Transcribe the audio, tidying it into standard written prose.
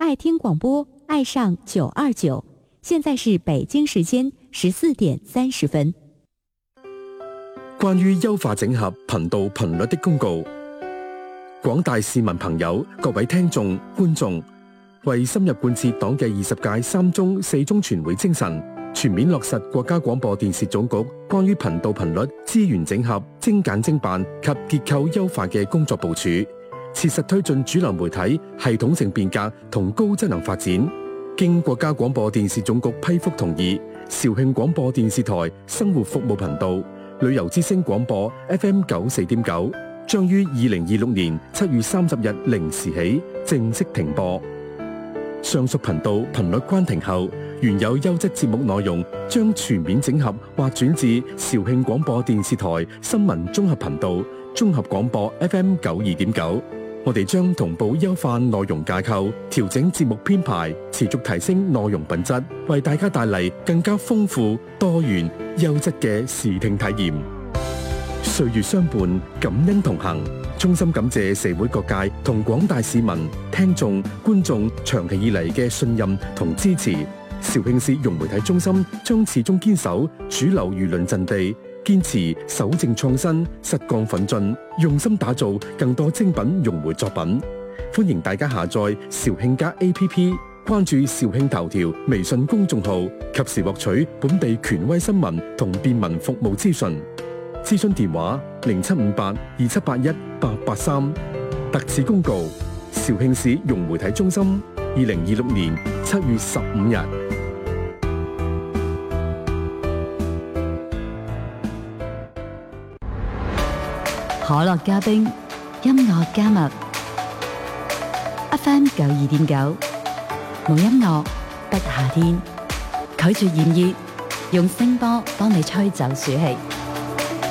爱聽廣播，愛上929。現在是北京時間14點30分。 關於優化整合頻道頻率的公告，廣大市民朋友、各位聽眾、觀眾，為深入貫徹黨嘅20屆3中4中全會精神，全面落實國家廣播電視總局關於頻道頻率資源整合、精簡精辦及結構優化嘅工作部署，切實推進主流媒體系統性變革同高質能發展。經國家廣播電視總局批覆同意，肇慶廣播電視台生活服務頻道、旅遊之聲廣播 FM94.9 將於2026年7月30日0時起正式停播。上述頻道頻率關停後，原有優質節目內容將全面整合或轉至肇慶廣播電視台新聞綜合頻道、綜合廣播 FM92.9。我哋將同步優化內容架構，調整節目編排，持續提升內容品質，為大家帶嚟更加豐富、多元、優質嘅視聽體驗。歲月相伴，感恩同行。衷心感謝社會各界同廣大市民、聽眾、觀眾長期以嚟嘅信任同支持。肇慶市融媒體中心將始終堅守主流輿論陣地，堅持守正創新、實幹奮進，用心打造更多精品融媒作品。歡迎大家下載肇慶+APP， 關注肇慶頭條微信公眾號，及時獲取本地權威新聞同便民服務資訊。諮詢電話075827818883。特此公告：肇慶市融媒體中心，2026年7月15日。 可樂加冰，音樂加密。FM92.9，冇音樂不夏天。拒絕炎熱，用聲波幫你吹走暑氣。